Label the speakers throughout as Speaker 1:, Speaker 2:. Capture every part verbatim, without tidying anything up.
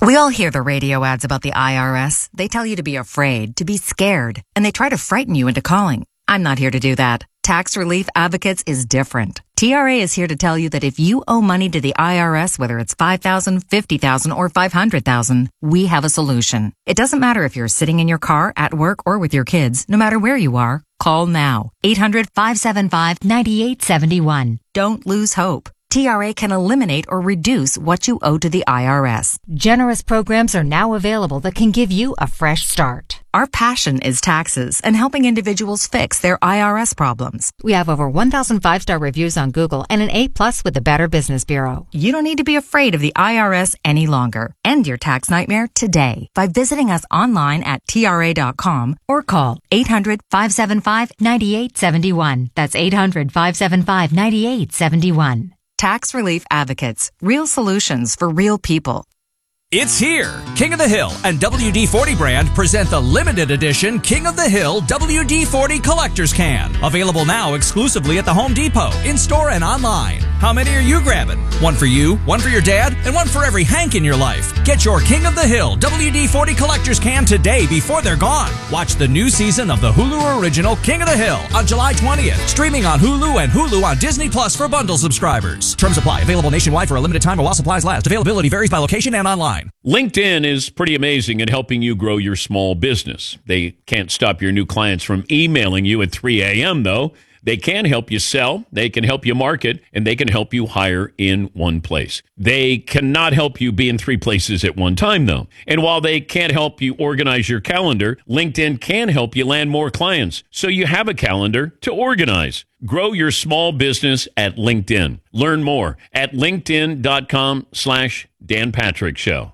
Speaker 1: We all hear the radio ads about the I R S. They tell you to be afraid, to be scared, and they try to frighten you into calling. I'm not here to do that. Tax Relief Advocates is different. T R A is here to tell you that if you owe money to the I R S, whether it's five thousand dollars, fifty thousand dollars, or five hundred thousand dollars, we have a solution. It doesn't matter if you're sitting in your car, at work, or with your kids. No matter where you are, call now. eight hundred, five seven five, nine eight seven one. Don't lose hope. T R A can eliminate or reduce what you owe to the I R S.
Speaker 2: Generous programs are now available that can give you a fresh start.
Speaker 1: Our passion is taxes and helping individuals fix their I R S problems.
Speaker 2: We have over one thousand five-star reviews on Google and an A plus with the Better Business Bureau.
Speaker 1: You don't need to be afraid of the I R S any longer. End your tax nightmare today by visiting us online at T R A dot com or call eight hundred, five seven five, nine eight seven one. That's eight hundred, five seven five, nine eight seven one. Tax Relief Advocates. Real solutions for real people.
Speaker 3: It's here! King of the Hill and W D forty brand present the limited edition King of the Hill W D forty Collector's Can. Available now exclusively at the Home Depot, in-store and online. How many are you grabbing? One for you, one for your dad, and one for every Hank in your life. Get your King of the Hill W D forty Collector's Can today before they're gone. Watch the new season of the Hulu original King of the Hill on July twentieth. Streaming on Hulu and Hulu on Disney Plus for bundle subscribers. Terms apply. Available nationwide for a limited time or while supplies last. Availability varies by location and online.
Speaker 4: LinkedIn is pretty amazing at helping you grow your small business. They can't stop your new clients from emailing you at three a.m., though. They can help you sell, they can help you market, and they can help you hire in one place. They cannot help you be in three places at one time, though. And while they can't help you organize your calendar, LinkedIn can help you land more clients, so you have a calendar to organize. Grow your small business at LinkedIn. Learn more at linkedin.com slash Dan Patrick Show.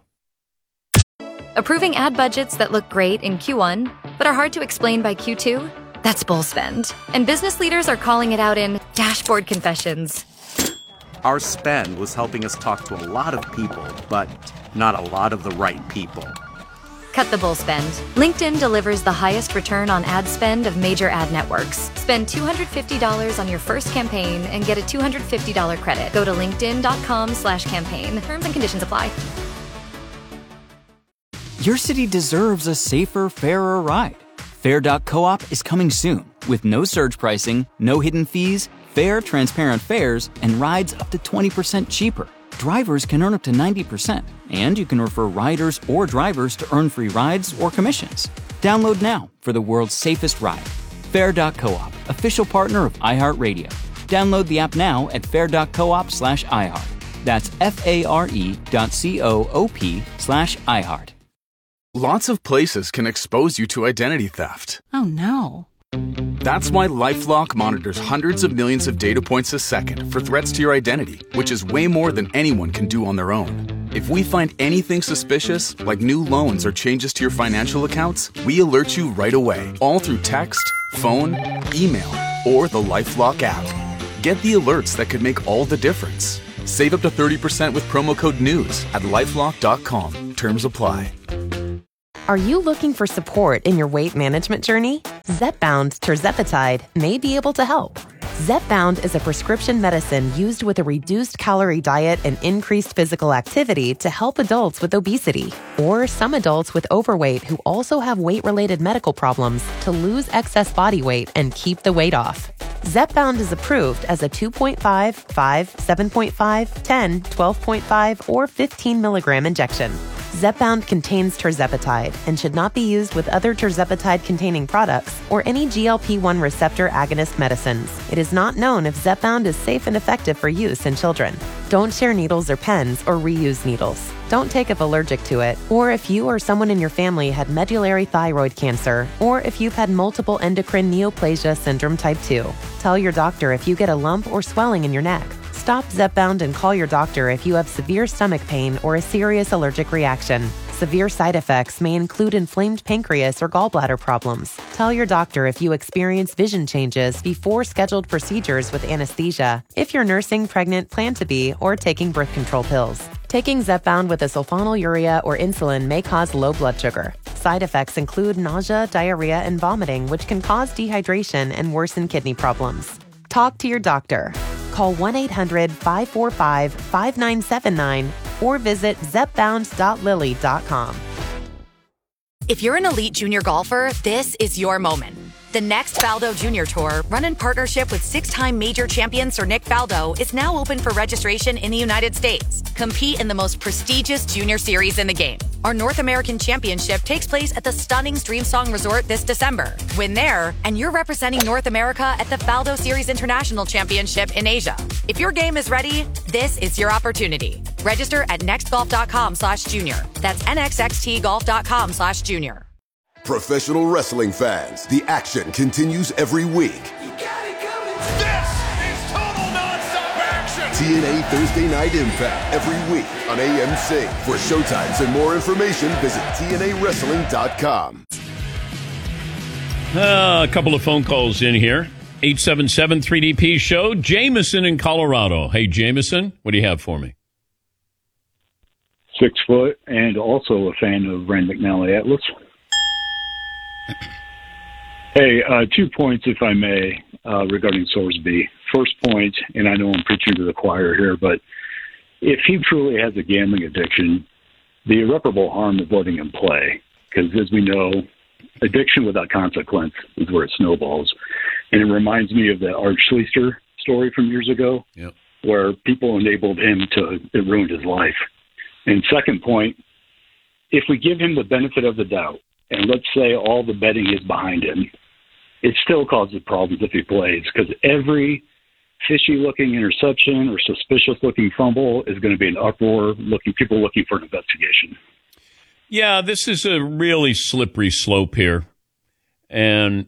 Speaker 5: Approving ad budgets that look great in Q one, but are hard to explain by Q two? That's bull spend. And business leaders are calling it out in dashboard confessions.
Speaker 6: Our spend was helping us talk to a lot of people, but not a lot of the right people.
Speaker 5: Cut the bull spend. LinkedIn delivers the highest return on ad spend of major ad networks. Spend two hundred fifty dollars on your first campaign and get a two hundred fifty dollars credit. Go to linkedin.com slash campaign. Terms and conditions apply.
Speaker 7: Your city deserves a safer, fairer ride. Fair dot coop is coming soon with no surge pricing, no hidden fees, fair, transparent fares, and rides up to twenty percent cheaper. Drivers can earn up to ninety percent, and you can refer riders or drivers to earn free rides or commissions. Download now for the world's safest ride. Fair dot coop, official partner of iHeartRadio. Download the app now at fair dot coop slash iHeart. That's F-A-R-E dot C-O-O-P slash iHeart.
Speaker 8: Lots of places can expose you to identity theft.
Speaker 9: Oh, no.
Speaker 8: That's why LifeLock monitors hundreds of millions of data points a second for threats to your identity, which is way more than anyone can do on their own. If we find anything suspicious, like new loans or changes to your financial accounts, we alert you right away, all through text, phone, email, or the LifeLock app. Get the alerts that could make all the difference. Save up to thirty percent with promo code NEWS at lifelock dot com. Terms apply.
Speaker 10: Are you looking for support in your weight management journey? Zepbound tirzepatide may be able to help. Zepbound is a prescription medicine used with a reduced calorie diet and increased physical activity to help adults with obesity or some adults with overweight who also have weight-related medical problems to lose excess body weight and keep the weight off. Zepbound is approved as a two point five, five, seven point five, ten, twelve point five, or fifteen milligram injection. Zepbound contains tirzepatide and should not be used with other tirzepatide-containing products or any G L P one receptor agonist medicines. It is not known if Zepbound is safe and effective for use in children. Don't share needles or pens or reuse needles. Don't take if allergic to it, or if you or someone in your family had medullary thyroid cancer, or if you've had multiple endocrine neoplasia syndrome type two. Tell your doctor if you get a lump or swelling in your neck. Stop Zepbound and call your doctor if you have severe stomach pain or a serious allergic reaction. Severe side effects may include inflamed pancreas or gallbladder problems. Tell your doctor if you experience vision changes before scheduled procedures with anesthesia, if you're nursing, pregnant, plan to be, or taking birth control pills. Taking Zepbound with a sulfonylurea or insulin may cause low blood sugar. Side effects include nausea, diarrhea, and vomiting, which can cause dehydration and worsen kidney problems. Talk to your doctor. Call one eight hundred, five four five, five nine seven nine or visit zep bound dot lily dot com.
Speaker 9: If you're an elite junior golfer, this is your moment. The next Faldo Junior Tour, run in partnership with six-time major champion Sir Nick Faldo, is now open for registration in the United States. Compete in the most prestigious junior series in the game. Our North American Championship takes place at the stunning Streamsong Resort this December. Win there, and you're representing North America at the Faldo Series International Championship in Asia. If your game is ready, this is your opportunity. Register at nextgolf.com slash junior. That's nxxtgolf.com slash junior.
Speaker 11: Professional wrestling fans, the action continues every week.
Speaker 12: You got it coming. This is total nonstop action.
Speaker 11: T N A Thursday Night Impact every week on A M C. For showtimes and more information, visit T N A wrestling dot com.
Speaker 4: Uh, a couple of phone calls in here. eight seven seven three D P show. Jameson in Colorado. Hey, Jameson, what do you have for me?
Speaker 13: Six foot and also a fan of Rand McNally Atlas. Hey, uh, two points, if I may, uh, regarding Sorsby. First point, and I know I'm preaching to the choir here, but if he truly has a gambling addiction, the irreparable harm of letting him play, because as we know, addiction without consequence is where it snowballs. And it reminds me of the Art Schleister story from years ago,
Speaker 4: yep.
Speaker 13: where people enabled him to, it ruined his life. And second point, if we give him the benefit of the doubt, and let's say all the betting is behind him, it still causes problems if he plays, because every fishy-looking interception or suspicious-looking fumble is going to be an uproar, looking people looking for an investigation.
Speaker 4: Yeah, this is a really slippery slope here. And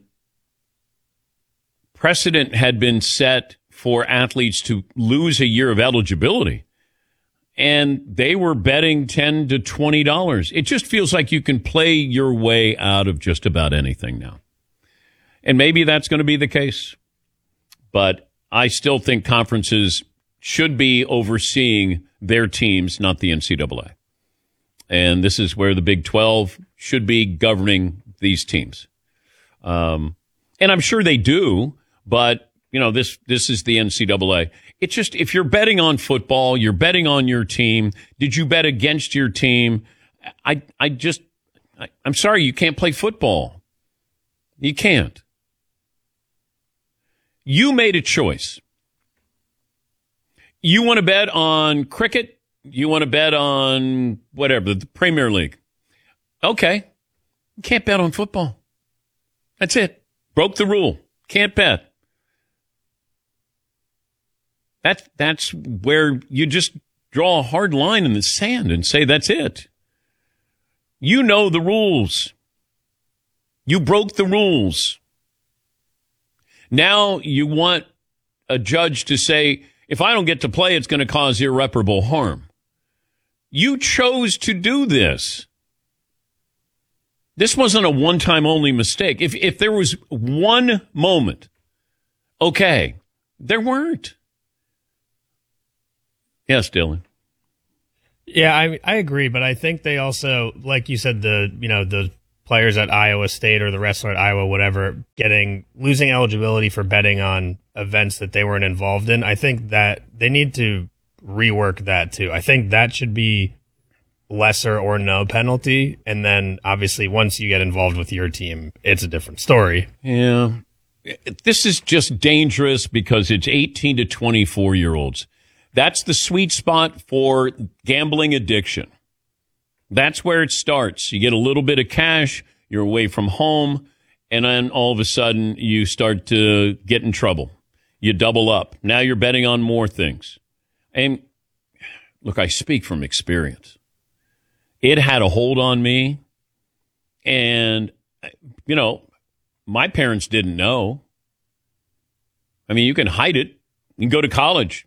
Speaker 4: precedent had been set for athletes to lose a year of eligibility. And they were betting ten to twenty dollars. It just feels like you can play your way out of just about anything now. And maybe that's going to be the case. But I still think conferences should be overseeing their teams, not the N C double A. And this is where the Big twelve should be governing these teams. Um, and I'm sure they do, but, you know, this this is the N C double A. It's just, if you're betting on football, you're betting on your team. Did you bet against your team? I I just, I, I'm sorry, you can't play football. You can't. You made a choice. You want to bet on cricket? You want to bet on whatever, the Premier League? Okay. You can't bet on football. That's it. Broke the rule. Can't bet. That, that's where you just draw a hard line in the sand and say that's it. You know the rules. You broke the rules. Now you want a judge to say, if I don't get to play, it's going to cause irreparable harm. You chose to do this. This wasn't a one-time only mistake. If if there was one moment, okay, there weren't. Yes, Dylan.
Speaker 14: Yeah, I I agree, but I think they also, like you said, the you know the players at Iowa State or the wrestler at Iowa, whatever, getting losing eligibility for betting on events that they weren't involved in. I think that they need to rework that too. I think that should be lesser or no penalty, and then obviously once you get involved with your team, it's a different story.
Speaker 4: Yeah, this is just dangerous because it's eighteen to twenty-four year olds. That's the sweet spot for gambling addiction. That's where it starts. You get a little bit of cash, you're away from home, and then all of a sudden you start to get in trouble. You double up. Now you're betting on more things. And look, I speak from experience. It had a hold on me, and, you know, my parents didn't know. I mean, you can hide it. You can go to college.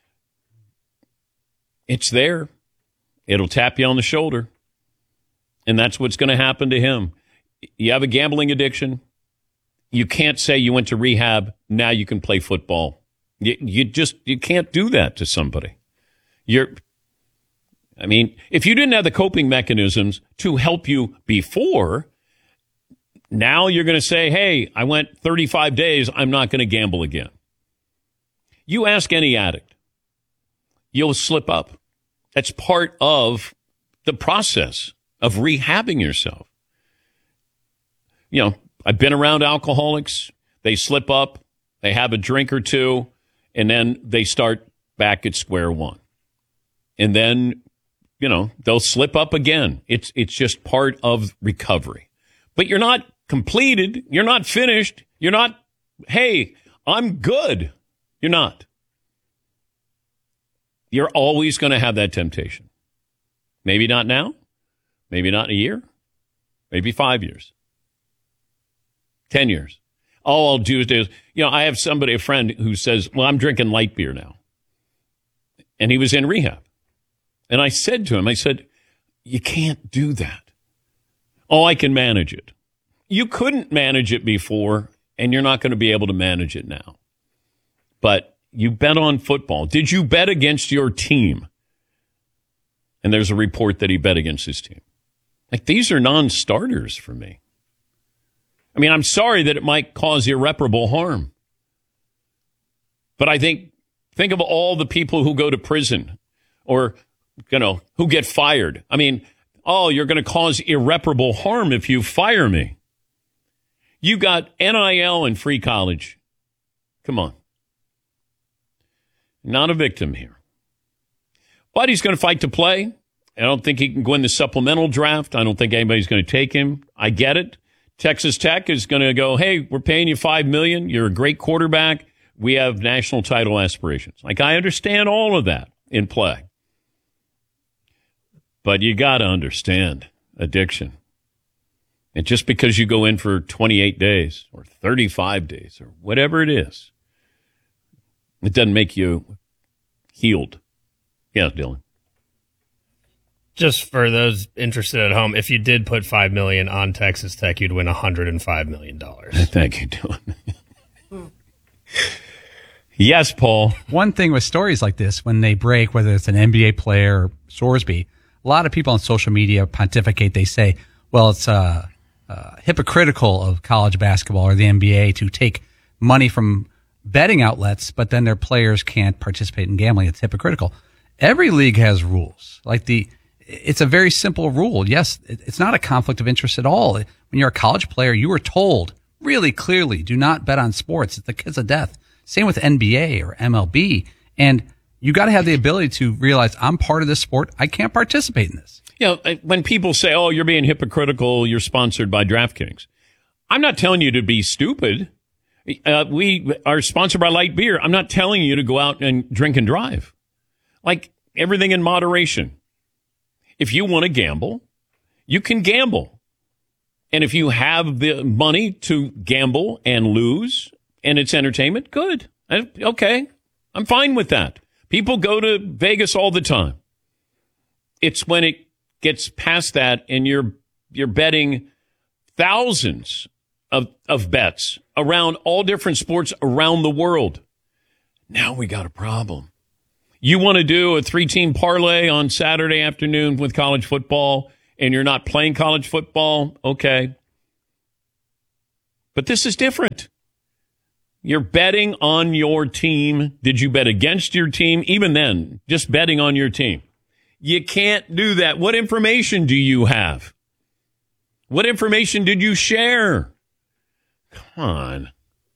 Speaker 4: It's there. It'll tap you on the shoulder. And that's what's going to happen to him. You have a gambling addiction. You can't say you went to rehab. Now you can play football. You, you just, you can't do that to somebody. You're, I mean, if you didn't have the coping mechanisms to help you before, now you're going to say, hey, I went thirty-five days. I'm not going to gamble again. You ask any addict. You'll slip up. That's part of the process of rehabbing yourself. You know, I've been around alcoholics. They slip up, they have a drink or two, and then they start back at square one. And then, you know, they'll slip up again. It's it's just part of recovery. But you're not completed. You're not finished. You're not, hey, I'm good. You're not. You're always going to have that temptation. Maybe not now. Maybe not in a year. Maybe five years. Ten years. All I'll do is, you know, I have somebody, a friend who says, well, I'm drinking light beer now. And he was in rehab. And I said to him, I said, you can't do that. Oh, I can manage it. You couldn't manage it before, and you're not going to be able to manage it now. But you bet on football. Did you bet against your team? And there's a report that he bet against his team. Like, these are non-starters for me. I mean, I'm sorry that it might cause irreparable harm. But I think, think of all the people who go to prison or, you know, who get fired. I mean, oh, you're going to cause irreparable harm if you fire me. You got N I L and free college. Come on. Not a victim here. But he's going to fight to play. I don't think he can go in the supplemental draft. I don't think anybody's going to take him. I get it. Texas Tech is going to go, hey, we're paying you five million dollars. You're a great quarterback. We have national title aspirations. Like, I understand all of that in play. But you got to understand addiction. And just because you go in for twenty-eight days or thirty-five days or whatever it is, it doesn't make you healed. Yeah, Dylan.
Speaker 14: Just for those interested at home, if you did put five million dollars on Texas Tech, you'd win one hundred five million dollars.
Speaker 4: Thank you, Dylan. Yes, Paul.
Speaker 15: One thing with stories like this, when they break, whether it's an N B A player or Sorsby, a lot of people on social media pontificate. They say, well, it's uh, uh, hypocritical of college basketball or the N B A to take money from betting outlets, but then their players can't participate in gambling. It's hypocritical. Every league has rules. Like the, it's a very simple rule. Yes, it's not a conflict of interest at all. When you're a college player, you were told really clearly, do not bet on sports. It's the kiss of death. Same with N B A or M L B. And you got to have the ability to realize I'm part of this sport. I can't participate in this.
Speaker 4: You know, when people say, oh, you're being hypocritical, you're sponsored by DraftKings. I'm not telling you to be stupid. Uh, we are sponsored by light beer. I'm not telling you to go out and drink and drive. Like, everything in moderation. If you want to gamble, you can gamble. And if you have the money to gamble and lose and it's entertainment, good. I, okay. I'm fine with that. People go to Vegas all the time. It's when it gets past that and you're you're betting thousands of, of bets around all different sports around the world. Now we got a problem. You want to do a three-team parlay on Saturday afternoon with college football, and you're not playing college football? Okay. But this is different. You're betting on your team. Did you bet against your team? Even then, just betting on your team. You can't do that. What information do you have? What information did you share? Come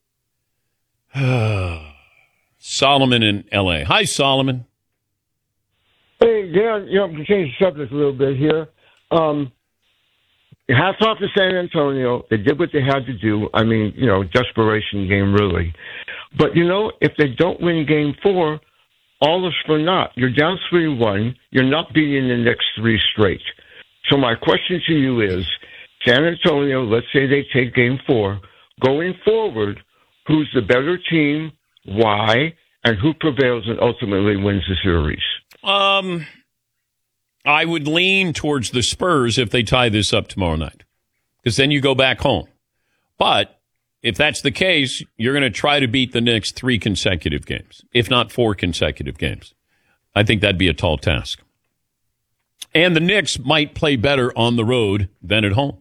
Speaker 4: on. Solomon in L A. Hi, Solomon.
Speaker 16: Hey, Dan, you know, to change the subject a little bit here. Um, hats off to San Antonio. They did what they had to do. I mean, you know, desperation game, really. But, you know, if they don't win game four, all is for naught. You're down three one. You're not beating the next three straight. So my question to you is, San Antonio, let's say they take game four. Going forward, who's the better team? Why, and who prevails and ultimately wins the series?
Speaker 4: Um, I would lean towards the Spurs if they tie this up tomorrow night, because then you go back home. But if that's the case, you're going to try to beat the Knicks three consecutive games, if not four consecutive games. I think that'd be a tall task. And the Knicks might play better on the road than at home.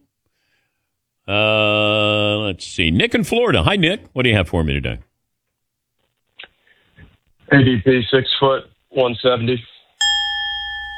Speaker 4: Uh, let's see. Nick in Florida. Hi, Nick. What do you have for me today?
Speaker 17: A D P, six foot, one seventy.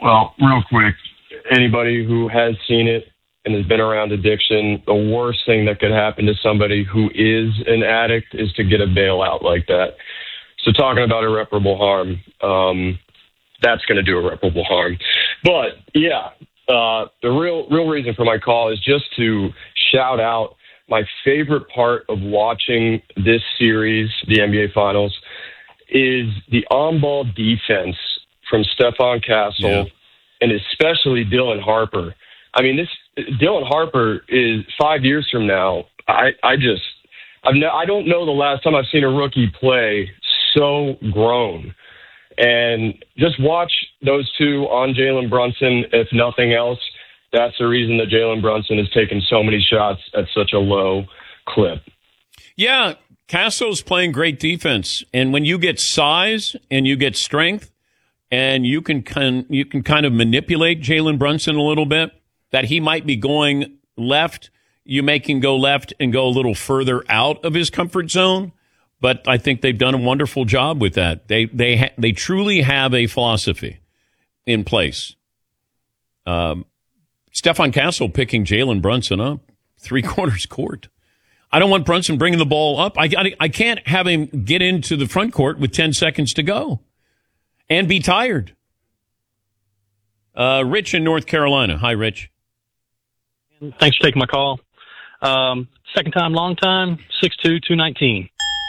Speaker 17: Well, real quick, anybody who has seen it and has been around addiction, the worst thing that could happen to somebody who is an addict is to get a bailout like that. So talking about irreparable harm, um, that's going to do irreparable harm. But, yeah, uh, the real real reason for my call is just to shout out my favorite part of watching this series, the N B A Finals, is the on-ball defense from Stephon Castle yeah. and especially Dylan Harper. I mean, this Dylan Harper is five years from now. I, I just, I've no, I don't know the last time I've seen a rookie play so grown. And just watch those two on Jalen Brunson, if nothing else. That's the reason that Jalen Brunson has taken so many shots at such a low clip.
Speaker 4: Yeah, Castle's playing great defense. And when you get size and you get strength and you can, can you can kind of manipulate Jalen Brunson a little bit, that he might be going left, you make him go left and go a little further out of his comfort zone. But I think they've done a wonderful job with that. They they ha- they truly have a philosophy in place. Um, Stephon Castle picking Jalen Brunson up three quarters court. I don't want Brunson bringing the ball up. I I, I can't have him get into the front court with ten seconds to go and be tired. Uh, Rich in North Carolina. Hi, Rich.
Speaker 18: Thanks for taking my call. Um, second time, long time, six two, two nineteen.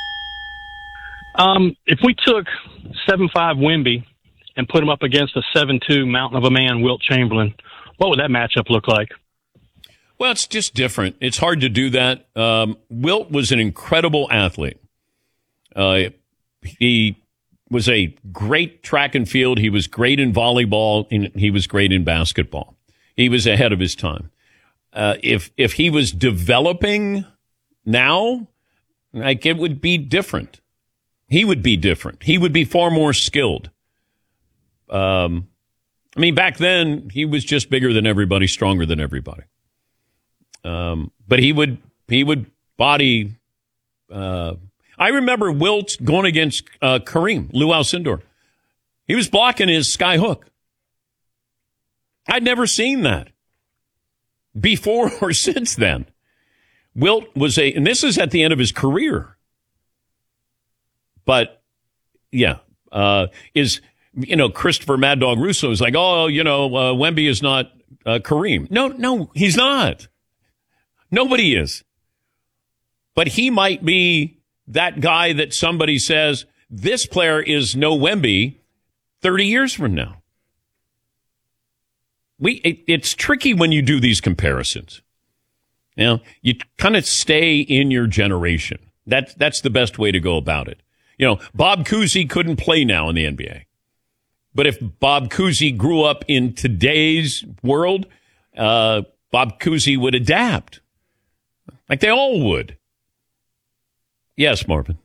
Speaker 18: Um, if we took seven five Wemby and put him up against a seven two mountain of a man, Wilt Chamberlain, what would that matchup look like?
Speaker 4: Well, it's just different. It's hard to do that. Um, Wilt was an incredible athlete. Uh, he was a great track and field. He was great in volleyball, and he was great in basketball. He was ahead of his time. Uh, if if he was developing now, like it would be different. He would be different. He would be far more skilled. Um, I mean, back then he was just bigger than everybody, stronger than everybody. Um, but he would he would body. Uh, I remember Wilt going against uh, Kareem, Lou Alcindor. He was blocking his sky hook. I'd never seen that before or since then. Wilt was a, and this is at the end of his career. But, yeah, uh, is, you know, Christopher Mad Dog Russo is like, oh, you know, uh, Wemby is not uh, Kareem. No, no, he's not. Nobody is. But he might be that guy that somebody says, this player is no Wemby thirty years from now. We it, it's tricky when you do these comparisons. You know, you kind of stay in your generation. That, that's the best way to go about it. You know, Bob Cousy couldn't play now in the N B A. But if Bob Cousy grew up in today's world, uh, Bob Cousy would adapt. Like they all would. Yes, Marvin.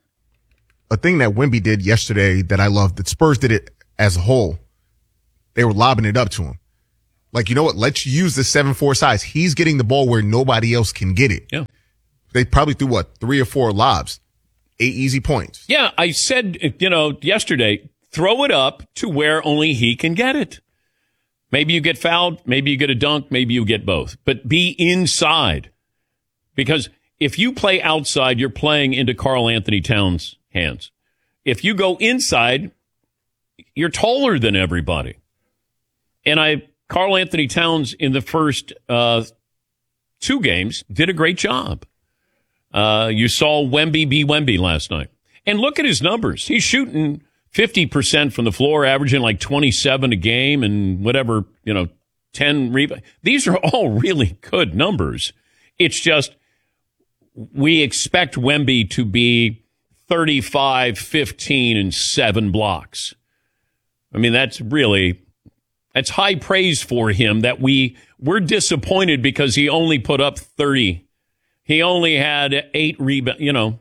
Speaker 19: A thing that Wemby did yesterday that I loved, that Spurs did it as a whole, they were lobbing it up to him. Like, you know what? Let's use the seven four size. He's getting the ball where nobody else can get it.
Speaker 4: Yeah.
Speaker 19: They probably threw, what, three or four lobs. Eight easy points.
Speaker 4: Yeah, I said, you know, yesterday, throw it up to where only he can get it. Maybe you get fouled, maybe you get a dunk, maybe you get both. But be inside. Because if you play outside, you're playing into Karl Anthony Towns' hands. If you go inside, you're taller than everybody. And I, Karl Anthony Towns in the first uh, two games did a great job. Uh, you saw Wemby be Wemby last night. And look at his numbers. He's shooting fifty percent from the floor, averaging like twenty-seven a game and whatever, you know, ten rebounds. These are all really good numbers. It's just we expect Wemby to be thirty-five, fifteen, and seven blocks. I mean, that's really, that's high praise for him that we, we're disappointed because he only put up thirty. He only had eight rebounds, you know.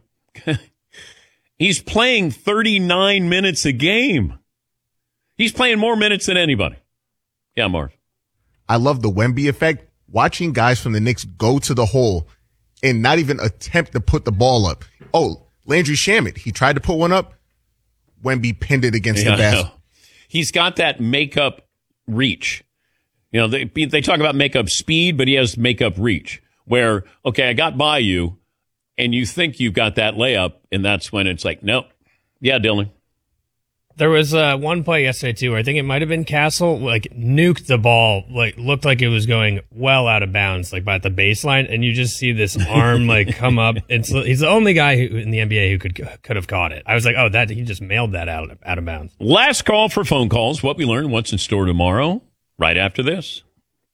Speaker 4: He's playing thirty-nine minutes a game. He's playing more minutes than anybody. Yeah, Marv.
Speaker 19: I love the Wemby effect. Watching guys from the Knicks go to the hole and not even attempt to put the ball up. Oh, Landry Shamet, he tried to put one up. Wemby pinned it against
Speaker 4: yeah,
Speaker 19: the basket.
Speaker 4: He's got that makeup reach. You know, they they talk about makeup speed, but he has makeup reach. Where, okay, I got by you, and you think you've got that layup, and that's when it's like, nope. Yeah, Dylan.
Speaker 14: There was uh, one play yesterday, too, where I think it might have been Castle, like, nuked the ball, like, looked like it was going well out of bounds, like, by the baseline, and you just see this arm, like, come up. It's, he's the only guy who, in the N B A who could could have caught it. I was like, oh, that he just mailed that out, out of bounds.
Speaker 4: Last call for phone calls. What we learned, what's in store tomorrow, right after this.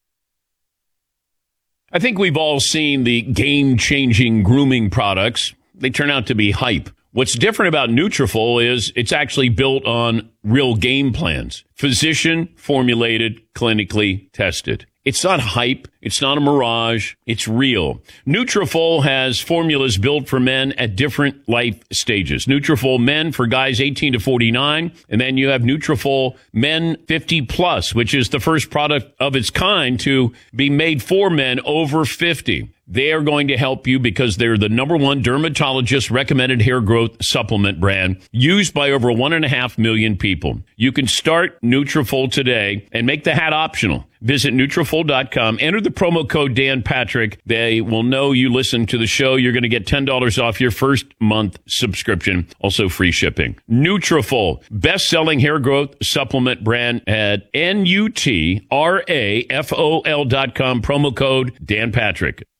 Speaker 4: I think we've all seen the game-changing grooming products. They turn out to be hype. What's different about Nutrafol is it's actually built on real game plans. Physician formulated, clinically tested. It's not hype. It's not a mirage. It's real. Nutrafol has formulas built for men at different life stages. Nutrafol Men for guys eighteen to forty-nine. And then you have Nutrafol Men fifty plus, which is the first product of its kind to be made for men over fifty. They are going to help you because they're the number one dermatologist recommended hair growth supplement brand used by over one and a half million people. You can start Nutrafol today and make the hat optional. Visit Nutrafol dot com. Enter the promo code Dan Patrick. They will know you listen to the show. You're going to get ten dollars off your first month subscription. Also free shipping. Nutrafol, best-selling hair growth supplement brand at N U T R A F O L dot com. Promo code Dan Patrick.